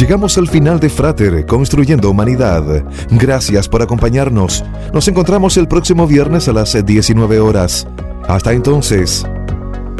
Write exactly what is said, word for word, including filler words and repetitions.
Llegamos al final de Frater, Construyendo Humanidad. Gracias por acompañarnos. Nos encontramos el próximo viernes a las diecinueve horas. Hasta entonces.